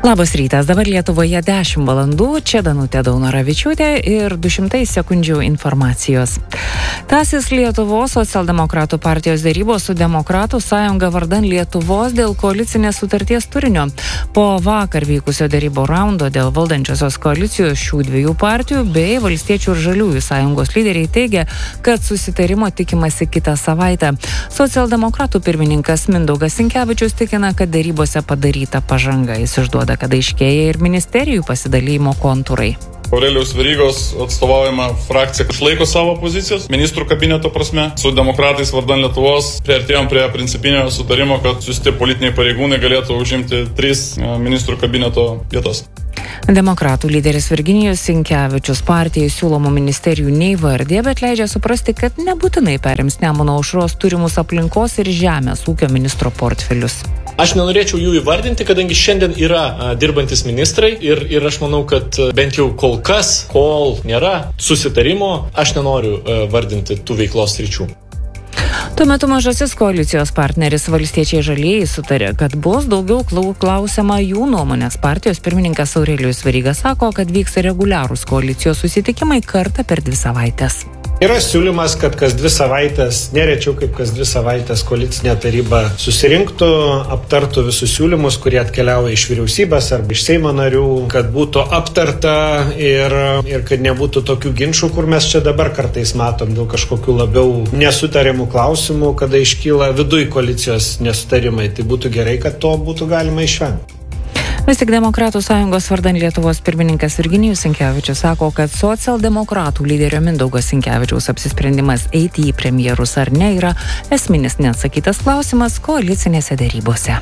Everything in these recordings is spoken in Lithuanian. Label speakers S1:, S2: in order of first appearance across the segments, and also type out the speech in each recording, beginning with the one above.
S1: Labas rytas, dabar Lietuvoje 10 valandų, čia Danutė Daunoravičiūtė ir 200 sekundžių informacijos. Tęsis Lietuvos socialdemokratų partijos dėrybos su Demokratų sąjunga vardan Lietuvos dėl koalicinės sutarties turinio. Po vakar vykusio dėrybų raundo dėl valdančiosios koalicijos šių dviejų partijų bei Valstiečių ir Žaliųjų sąjungos lyderiai teigia, kad susitarimo tikimasi kitą savaitę. Socialdemokratų pirmininkas Mindaugas Sinkevičius tikina, kad dėrybose padaryta pažanga. Jis išduoda, kad aiškėja ir ministerijų pasidalymo kontūrai.
S2: Aurelijaus Verygos atstovaujama frakcija išlaiko savo pozicijas ministrų kabineto prasme. Su demokratais vardan Lietuvos priartėjom prie principinio sutarimo, kad susitie politiniai pareigūnai galėtų užimti 3 ministrų kabineto vietas.
S1: Demokratų lyderis Virginijus Sinkevičius partijai siūlomų ministerijų neįvardė, bet leidžia suprasti, kad nebūtinai perims Nemuno aušros turimus aplinkos ir žemės ūkio ministro portfelius.
S3: Aš nenorėčiau jų įvardinti, kadangi šiandien yra dirbantis ministrai ir aš manau, kad bent jau kol kas, kol nėra susitarimo, aš nenoriu vardinti tų veiklos sričių.
S1: Tuo metu mažasis koalicijos partneris Valstiečiai Žalieji sutarė, kad bus daugiau klausiama jų nuomonės. Partijos pirmininkas Aurelijus Veryga sako, kad vyks reguliarūs koalicijos susitikimai kartą per 2 savaitės.
S4: Yra siūlymas, kad kas 2 savaitės, nerečiau kaip kas 2 savaitės koalicinė taryba susirinktų, aptartų visus siūlymus, kurie atkeliauja iš vyriausybės arba iš Seimo narių, kad būtų aptarta ir kad nebūtų tokių ginčų, kur mes čia dabar kartais matom dėl kažkokių labiau nesutarimų klausimų, kada iškyla viduj koalicijos nesutarimai. Tai būtų gerai, kad to būtų galima išvengti.
S1: Vis tik Demokratų sąjungos vardan Lietuvos pirmininkas Virginijus Sinkevičius sako, kad socialdemokratų lyderio Mindaugo Sinkevičiaus apsisprendimas eiti į premjerus ar ne yra esminis neatsakytas klausimas koalicinėse dėrybose.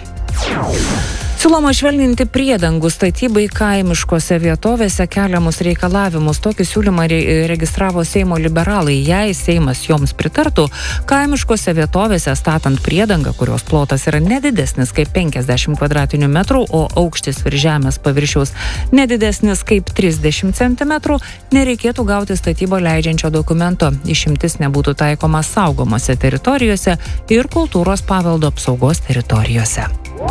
S1: Siūloma švelninti priedangų statybai kaimiškose vietovėse keliamus reikalavimus. Tokį siūlymą registravo Seimo liberalai. Jei Seimas joms pritartų, kaimiškose vietovėse statant priedangą, kurios plotas yra nedidesnis kaip 50 kvadratinių metrų, o aukštis virš žemės paviršiaus nedidesnis kaip 30 cm, nereikėtų gauti statybą leidžiančio dokumento. Išimtis nebūtų taikoma saugomose teritorijose ir kultūros paveldo apsaugos teritorijose.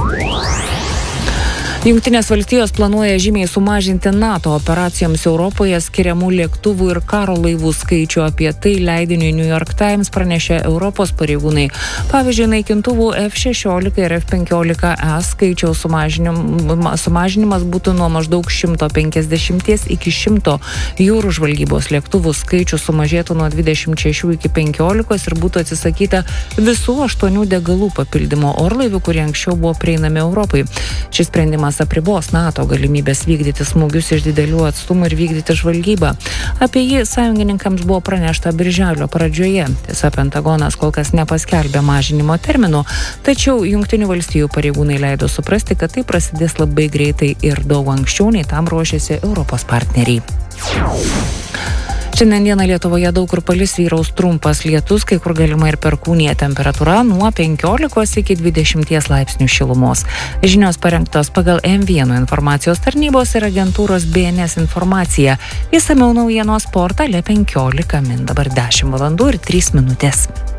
S1: Jungtinės valstijos planuoja žymiai sumažinti NATO operacijoms Europoje skiriamų lėktuvų ir karo laivų skaičių. Apie tai leidiniui New York Times pranešė Europos pareigūnai. Pavyzdžiui, naikintuvų F-16 ir F-15E skaičiaus sumažinimas būtų nuo maždaug 150 iki 100. Jūrų žvalgybos lėktuvų skaičius sumažėtų nuo 26 iki 15 ir būtų atsisakyta visų 8 degalų papildymo orlaivių, kurie anksčiau buvo prieinami Europai. Šis sprendimas apribos NATO galimybės vykdyti smūgius iš didelių atstumų ir vykdyti žvalgybą. Apie jį sąjungininkams buvo pranešta birželio pradžioje. Tiesa, Pentagonas kol kas nepaskelbė mažinimo terminų, tačiau Jungtinių valstijų pareigūnai leido suprasti, kad tai prasidės labai greitai ir daug anksčiau nei tam ruošiasi Europos partneriai. Šiandien dieną Lietuvoje daug kur palis, vyraus trumpas lietus, kai kur galima ir perkūnija, temperatūra nuo 15 iki 20 laipsnių šilumos. Žinios parengtos pagal M1 informacijos tarnybos ir agentūros BNS informacija. Išsamiau naujienos portale 15 min. Dabar 10 valandų ir 3 minutės.